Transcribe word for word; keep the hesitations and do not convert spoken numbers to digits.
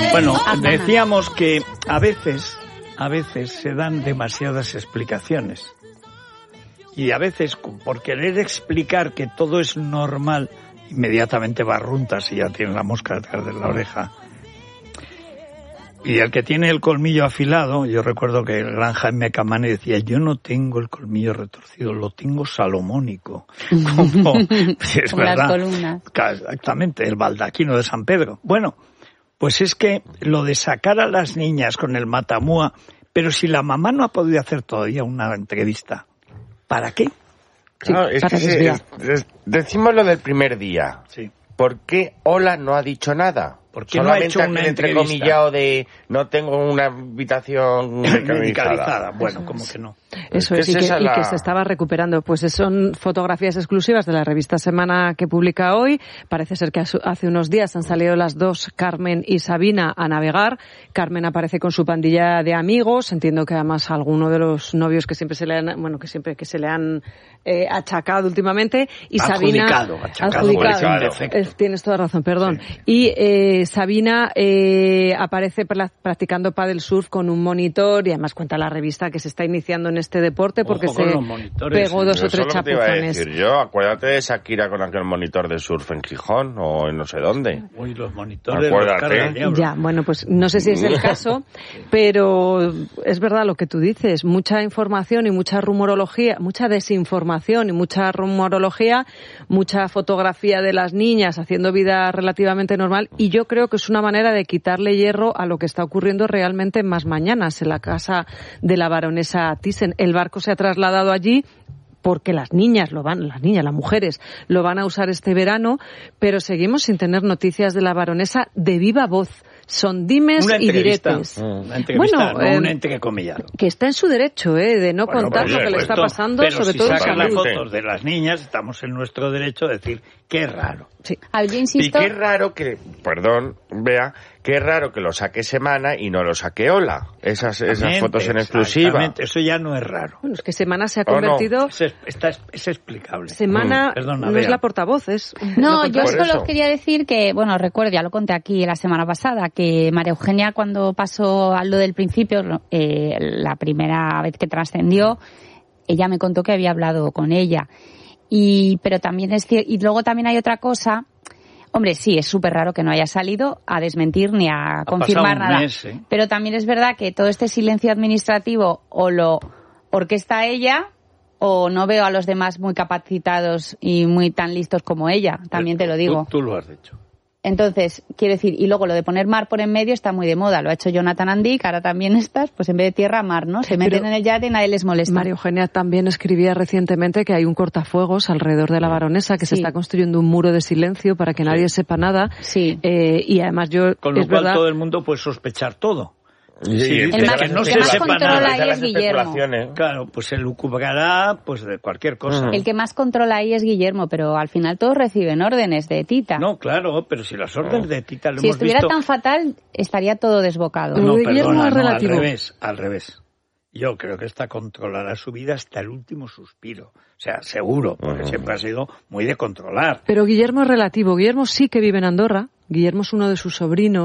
Bueno, decíamos que a veces, a veces se dan demasiadas explicaciones. Y a veces, por querer explicar que todo es normal, inmediatamente barruntas y ya tiene la mosca detrás de la oreja. Y el que tiene el colmillo afilado, yo recuerdo que el gran Jaime Camani decía, yo no tengo el colmillo retorcido, lo tengo salomónico. Como, pues es Como verdad, las columnas. Exactamente, el baldaquino de San Pedro. Bueno, pues es que lo de sacar a las niñas con el matamua, pero si la mamá no ha podido hacer todavía una entrevista, ¿para qué? Claro, Sí, es para que se, desviar. es- decimos lo del primer día. Sí. ¿Por qué Ola no ha dicho nada? ¿Por qué no ha Solamente hecho una aquel entrevista? entrecomillado de no tengo una habitación medicalizada. Medicalizada. Bueno, como que no. Eso ¿Qué es, y es que, esa y la- que se estaba recuperando. Pues son fotografías exclusivas de la revista Semana que publica hoy. Parece ser que hace unos días han salido las dos, Carmen y Sabina, a navegar. Carmen aparece con su pandilla de amigos. Entiendo que además alguno de los novios que siempre se le han, bueno, que siempre que se le han eh, achacado últimamente. Y Adjudicado, Sabina, achacado, adjudicado. por defecto. Eh, Tienes toda razón, perdón. Sí. Y eh, Sabina eh, aparece pla- practicando paddle surf con un monitor y además cuenta la revista que se está iniciando en este deporte porque Ojo con se los monitores, pegó ¿eh? dos Yo o tres eso es lo que te iba a chapuzones. decir yo. Acuérdate de Shakira con aquel monitor de surf en Gijón o en no sé dónde. Uy, los monitores los Acuérdate. carga el diablo. Ya, bueno, pues no sé si es el caso, pero es verdad lo que tú dices, mucha información y mucha rumorología, mucha desinformación y mucha rumorología, mucha fotografía de las niñas haciendo vida relativamente normal y yo creo que es una manera de quitarle hierro a lo que está ocurriendo realmente en Más Mañanas, en la casa de la baronesa Thyssen. El barco se ha trasladado allí porque las niñas lo van, las niñas, las mujeres lo van a usar este verano, pero seguimos sin tener noticias de la baronesa de viva voz. Son dimes Una y entrevista, diretes. una entrevista, Bueno, no eh, un entrecomillado. que está en su derecho, ¿eh? De no Bueno, contar por lo que le supuesto, está pasando, pero sobre si todo en sacan las salud. fotos de las niñas, estamos en nuestro derecho de decir qué raro. Sí. A ver, yo Y insisto, qué raro que, perdón, vea, qué raro que lo saque Semana y no lo saque Ola. Esas, esas Exactamente, fotos en exclusiva. exactamente, eso ya no es raro. Bueno, es que Semana se ha ¿O no? convertido... Es, está, es explicable. Semana Mm, perdona, no es Bea. la portavoz, es... no, lo yo Por solo eso. quería decir que, bueno, recuerdo, ya lo conté aquí la semana pasada, que María Eugenia cuando pasó a lo del principio, eh, la primera vez que trascendió, ella me contó que había hablado con ella. Y, pero también es cier- y luego también hay otra cosa. Hombre, sí, es súper raro que no haya salido a desmentir ni a confirmar pasado un nada. mes, ¿eh? Pero también es verdad que todo este silencio administrativo o lo orquesta ella o no veo a los demás muy capacitados y muy tan listos como ella, también te lo digo. Tú, tú lo has dicho. Entonces, quiero decir, y luego lo de poner mar por en medio está muy de moda. Lo ha hecho Jonathan Andic, ahora también estás, pues en vez de tierra, mar, ¿no? Se meten Pero en el yate y nadie les molesta. María Eugenia también escribía recientemente que hay un cortafuegos alrededor de la baronesa, que se Sí. está construyendo un muro de silencio para que nadie sepa nada. Sí. Eh, y además yo, Con lo es cual verdad, todo el mundo puede sospechar todo. Y- Sí, y el empiezan más- las que no el se que más sepa controla nada. ahí empiezan es las Guillermo. especulaciones. Claro, pues él lucubrará pues de cualquier cosa. Mm. El que más controla ahí es Guillermo, pero al final todos reciben órdenes de Tita. No, claro, pero si las órdenes de Tita lo si hemos estuviera visto... tan fatal, estaría todo desbocado. Lo No, de Guillermo perdona, es no, relativo. al revés, al revés. Yo creo que esta controlará su vida hasta el último suspiro. O sea, seguro, porque Ujú. siempre ha sido muy de controlar. pero Guillermo es relativo. Guillermo sí que vive en Andorra. Guillermo es uno de sus sobrinos.